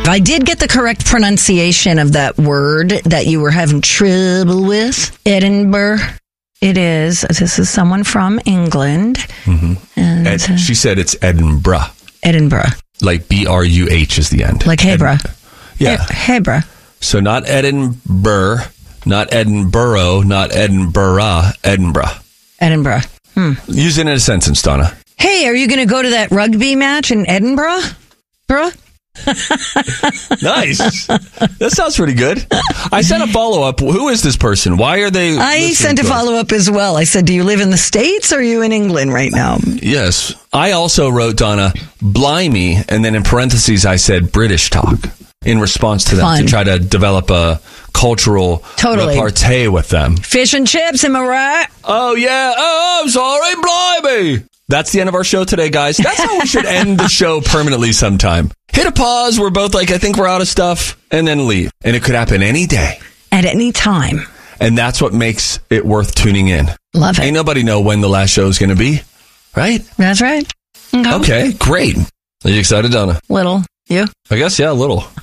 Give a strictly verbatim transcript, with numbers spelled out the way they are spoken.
I did get the correct pronunciation of that word that you were having trouble with. Edinburgh. It is. This is someone from England. Mm-hmm. And Ed, she said it's Edinburgh. Edinburgh. Like B R U H is the end. Like Hebra. Ed, yeah. Hebra. So not Edinburgh, not Edinburgh, not Edinburgh, Edinburgh. Edinburgh. Hmm. Use it in a sentence, Donna. Hey, are you going to go to that rugby match in Edinburgh? Bruh? Nice. That sounds pretty good. I sent a follow-up. Who is this person? Why are they... I sent a follow-up as well. I said, do you live in the States or are you in England right now? Yes. I also wrote, Donna, blimey, and then in parentheses I said British talk in response to that, Fun. to try to develop a cultural totally. repartee with them. Fish and chips, am I right? Oh, yeah. Oh, I'm sorry, blimey. That's the end of our show today, guys. That's how we should end the show permanently sometime. Hit a pause. We're both like, I think we're out of stuff, and then leave. And it could happen any day. At any time. And that's what makes it worth tuning in. Love it. Ain't nobody know when the last show is going to be, right? That's right. Okay. Okay, great. Are you excited, Donna? Little. You? I guess, yeah, a little.